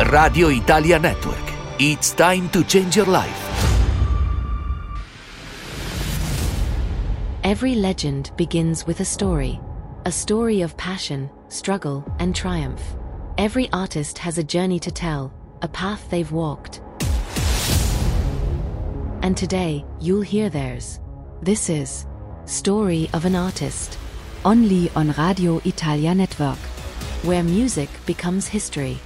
Radio Italia Network. It's time to change your life. Every legend begins with a story of passion, struggle, and triumph. Every artist has a journey to tell, a path they've walked. And today, you'll hear theirs. This is Story of an Artist, only on Radio Italia Network, where music becomes history.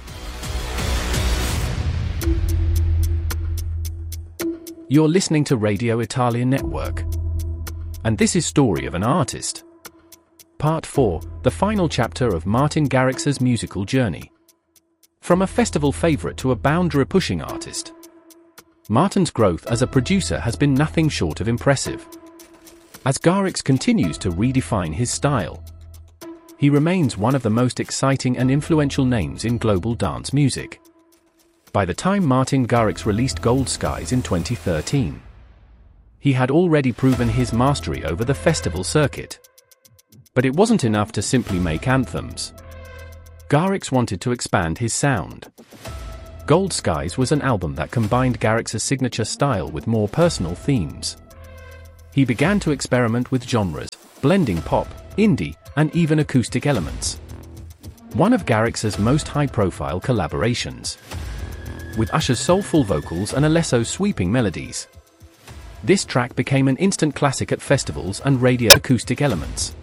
You're listening to Radio Italia Network. And this is Story of an Artist. Part 4, the final chapter of Martin Garrix's musical journey. From a festival favorite to a boundary-pushing artist, Martin's growth as a producer has been nothing short of impressive. As Garrix continues to redefine his style, he remains one of the most exciting and influential names in global dance music. By the time Martin Garrix released Gold Skies in 2013, he had already proven his mastery over the festival circuit. But it wasn't enough to simply make anthems. Garrix wanted to expand his sound. Gold Skies was an album that combined Garrix's signature style with more personal themes. He began to experiment with genres, blending pop, indie, and even acoustic elements. One of Garrix's most high-profile collaborations, with Usher's soulful vocals and Alesso's sweeping melodies. This track became an instant classic at festivals and radio. Acoustic elements.